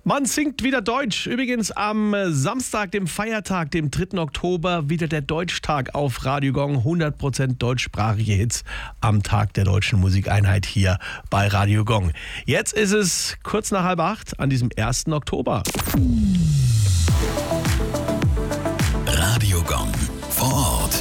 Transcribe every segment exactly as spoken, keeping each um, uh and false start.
Man singt wieder Deutsch. Übrigens am Samstag, dem Feiertag, dem dritten Oktober, wieder der Deutschtag auf Radio Gong. hundert Prozent deutschsprachige Hits am Tag der Deutschen Musikeinheit hier bei Radio Gong. Jetzt ist es kurz nach halb acht an diesem ersten Oktober. Radio Gong vor Ort.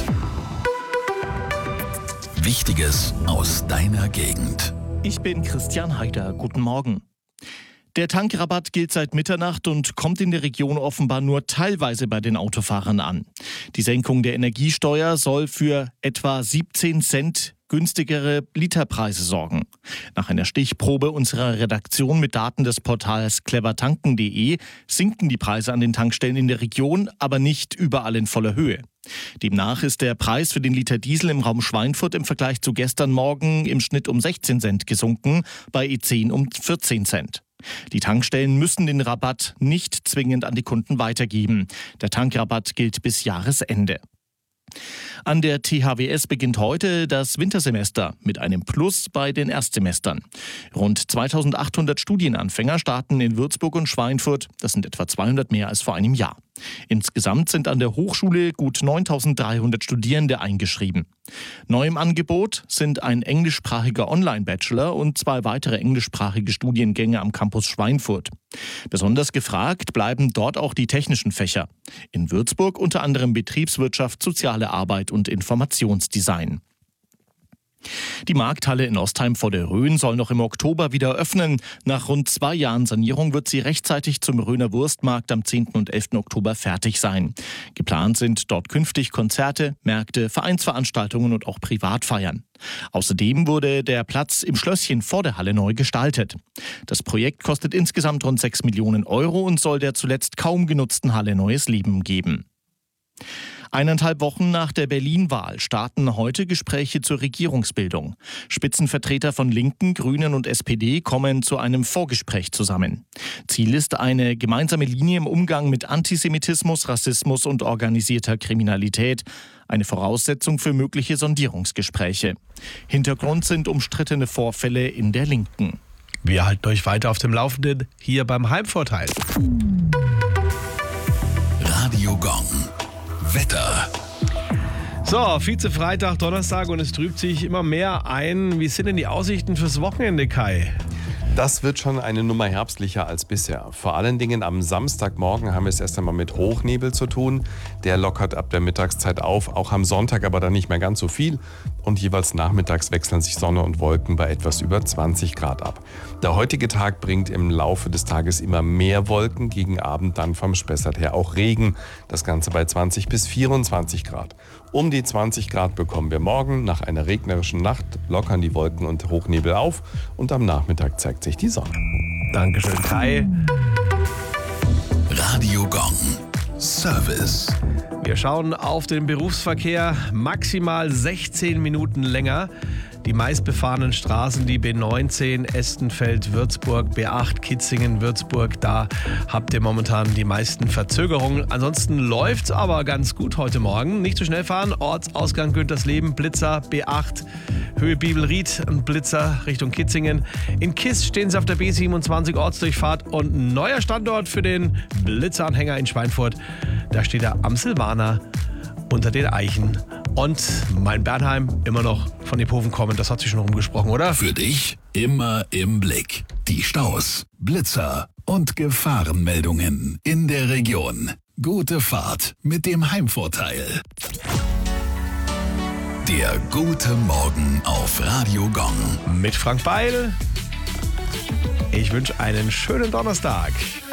Wichtiges aus deiner Gegend. Ich bin Christian Heider. Guten Morgen. Der Tankrabatt gilt seit Mitternacht und kommt in der Region offenbar nur teilweise bei den Autofahrern an. Die Senkung der Energiesteuer soll für etwa siebzehn Cent günstigere Literpreise sorgen. Nach einer Stichprobe unserer Redaktion mit Daten des Portals clever tanken punkt de sinken die Preise an den Tankstellen in der Region, aber nicht überall in voller Höhe. Demnach ist der Preis für den Liter Diesel im Raum Schweinfurt im Vergleich zu gestern Morgen im Schnitt um sechzehn Cent gesunken, bei E zehn um vierzehn Cent. Die Tankstellen müssen den Rabatt nicht zwingend an die Kunden weitergeben. Der Tankrabatt gilt bis Jahresende. An der T H W S beginnt heute das Wintersemester mit einem Plus bei den Erstsemestern. Rund zweitausendachthundert Studienanfänger starten in Würzburg und Schweinfurt. Das sind etwa zweihundert mehr als vor einem Jahr. Insgesamt sind an der Hochschule gut neuntausenddreihundert Studierende eingeschrieben. Neu im Angebot sind ein englischsprachiger Online-Bachelor und zwei weitere englischsprachige Studiengänge am Campus Schweinfurt. Besonders gefragt bleiben dort auch die technischen Fächer. In Würzburg unter anderem Betriebswirtschaft, soziale Arbeit und Informationsdesign. Die Markthalle in Ostheim vor der Rhön soll noch im Oktober wieder öffnen. Nach rund zwei Jahren Sanierung wird sie rechtzeitig zum Rhöner Wurstmarkt am zehnten und elften Oktober fertig sein. Geplant sind dort künftig Konzerte, Märkte, Vereinsveranstaltungen und auch Privatfeiern. Außerdem wurde der Platz im Schlösschen vor der Halle neu gestaltet. Das Projekt kostet insgesamt rund sechs Millionen Euro und soll der zuletzt kaum genutzten Halle neues Leben geben. Eineinhalb Wochen nach der Berlin-Wahl starten heute Gespräche zur Regierungsbildung. Spitzenvertreter von Linken, Grünen und S P D kommen zu einem Vorgespräch zusammen. Ziel ist eine gemeinsame Linie im Umgang mit Antisemitismus, Rassismus und organisierter Kriminalität. Eine Voraussetzung für mögliche Sondierungsgespräche. Hintergrund sind umstrittene Vorfälle in der Linken. Wir halten euch weiter auf dem Laufenden hier beim Heimvorteil. Radio Gong. Wetter. So, Vize-Freitag, Donnerstag und es trübt sich immer mehr ein. Wie sind denn die Aussichten fürs Wochenende, Kai? Das wird schon eine Nummer herbstlicher als bisher. Vor allen Dingen am Samstagmorgen haben wir es erst einmal mit Hochnebel zu tun. Der lockert ab der Mittagszeit auf, auch am Sonntag aber dann nicht mehr ganz so viel. Und jeweils nachmittags wechseln sich Sonne und Wolken bei etwas über zwanzig Grad ab. Der heutige Tag bringt im Laufe des Tages immer mehr Wolken, gegen Abend dann vom Spessart her auch Regen. Das Ganze bei zwanzig bis vierundzwanzig Grad. Um die zwanzig Grad bekommen wir morgen. Nach einer regnerischen Nacht lockern die Wolken und Hochnebel auf und am Nachmittag zeigt sich die Sonne. Dankeschön, Kai. Radio Gong. Service. Wir schauen auf den Berufsverkehr. Maximal sechzehn Minuten länger. Die meistbefahrenen Straßen, die B neunzehn, Estenfeld, Würzburg, B acht, Kitzingen, Würzburg. Da habt ihr momentan die meisten Verzögerungen. Ansonsten läuft's aber ganz gut heute Morgen. Nicht zu schnell fahren. Ortsausgang Güntersleben, Blitzer, B acht, Höhe Bibelried, ein Blitzer Richtung Kitzingen. In Kiss stehen sie auf der B siebenundzwanzig, Ortsdurchfahrt und ein neuer Standort für den Blitzeranhänger in Schweinfurt. Da steht er am Silvaner unter den Eichen. Und mein Bernheim immer noch von Iphofen kommen. Das hat sich schon rumgesprochen, oder? Für dich immer im Blick. Die Staus, Blitzer und Gefahrenmeldungen in der Region. Gute Fahrt mit dem Heimvorteil. Der gute Morgen auf Radio Gong. Mit Frank Beil. Ich wünsche einen schönen Donnerstag.